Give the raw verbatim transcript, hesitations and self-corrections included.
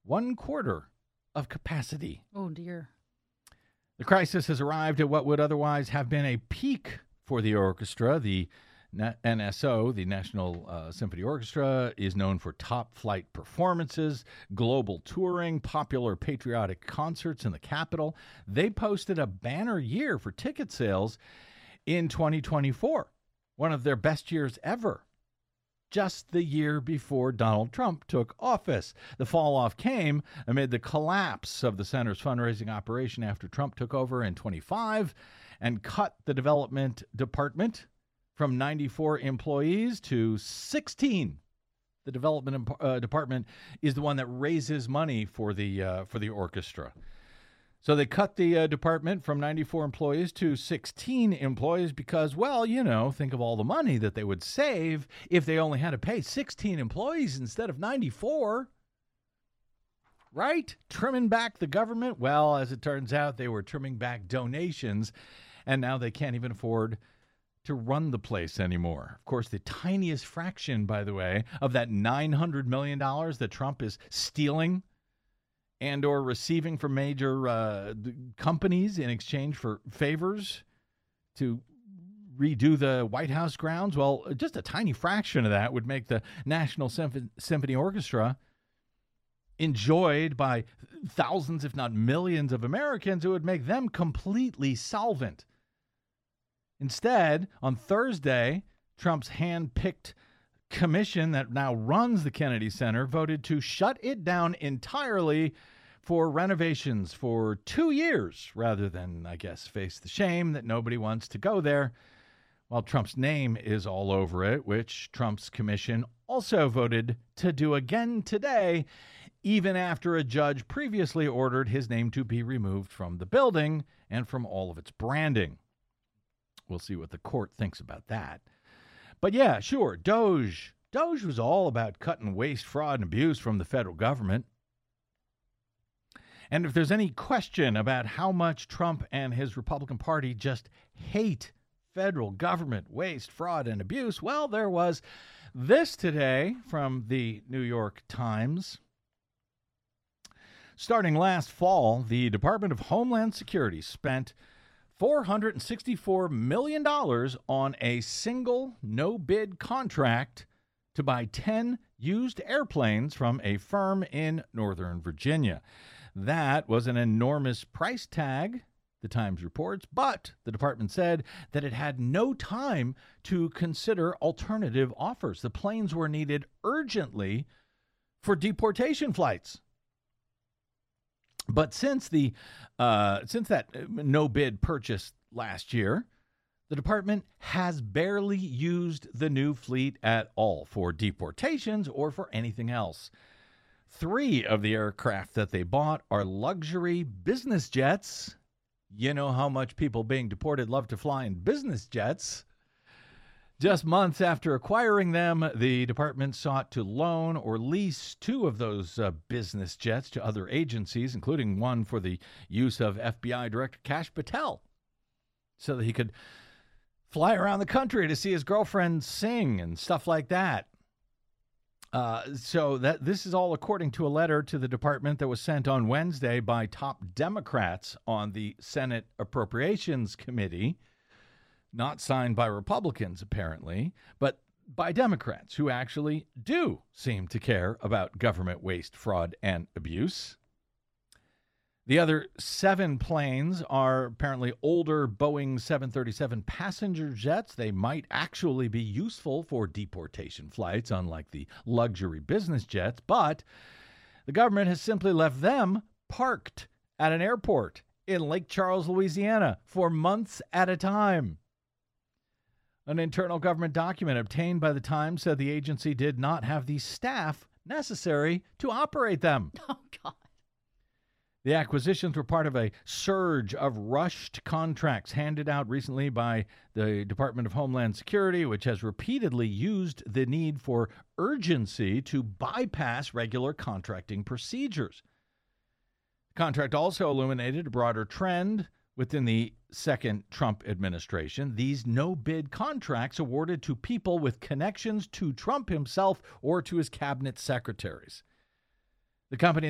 one quarter of capacity. Oh, dear. The crisis has arrived at what would otherwise have been a peak for the orchestra. The N S O, the National uh, Symphony Orchestra, is known for top-flight performances, global touring, popular patriotic concerts in the capital. They posted a banner year for ticket sales in twenty twenty-four, one of their best years ever, just the year before Donald Trump took office. The fall-off came amid the collapse of the center's fundraising operation after Trump took over in twenty-five and cut the development department from ninety-four employees to sixteen. The development uh, department is the one that raises money for the uh, for the orchestra. So they cut the uh, department from ninety-four employees to sixteen employees because, well, you know, think of all the money that they would save if they only had to pay sixteen employees instead of ninety-four. Right? Trimming back the government. Well, as it turns out, they were trimming back donations, and now they can't even afford to run the place anymore. Of course, the tiniest fraction, by the way, of that nine hundred million dollars that Trump is stealing and or receiving from major uh, companies in exchange for favors to redo the White House grounds, well, just a tiny fraction of that would make the National Symph- Symphony Orchestra enjoyed by thousands, if not millions of Americans. It would make them completely solvent. Instead, on Thursday, Trump's hand-picked commission that now runs the Kennedy Center voted to shut it down entirely for renovations for two years rather than, I guess, face the shame that nobody wants to go there, while Trump's name is all over it, which Trump's commission also voted to do again today, even after a judge previously ordered his name to be removed from the building and from all of its branding. We'll see what the court thinks about that. But yeah, sure, Doge. Doge was all about cutting waste, fraud, and abuse from the federal government. And if there's any question about how much Trump and his Republican Party just hate federal government, waste, fraud, and abuse, well, there was this today from the New York Times. Starting last fall, the Department of Homeland Security spent four hundred sixty-four million dollars on a single no-bid contract to buy ten used airplanes from a firm in Northern Virginia. That was an enormous price tag, the Times reports, but the department said that it had no time to consider alternative offers. The planes were needed urgently for deportation flights. But since the uh, since that no-bid purchase last year, the department has barely used the new fleet at all for deportations or for anything else. Three of the aircraft that they bought are luxury business jets. You know how much people being deported love to fly in business jets. Just months after acquiring them, the department sought to loan or lease two of those uh, business jets to other agencies, including one for the use of F B I Director Kash Patel, so that he could fly around the country to see his girlfriend sing and stuff like that. Uh, so that this is all according to a letter to the department that was sent on Wednesday by top Democrats on the Senate Appropriations Committee. Not signed by Republicans, apparently, but by Democrats who actually do seem to care about government waste, fraud, and abuse. The other seven planes are apparently older Boeing seven thirty-seven passenger jets. They might actually be useful for deportation flights, unlike the luxury business jets, but the government has simply left them parked at an airport in Lake Charles, Louisiana, for months at a time. An internal government document obtained by the Times said the agency did not have the staff necessary to operate them. Oh, God. The acquisitions were part of a surge of rushed contracts handed out recently by the Department of Homeland Security, which has repeatedly used the need for urgency to bypass regular contracting procedures. The contract also illuminated a broader trend within the second Trump administration. These no-bid contracts awarded to people with connections to Trump himself or to his cabinet secretaries. The company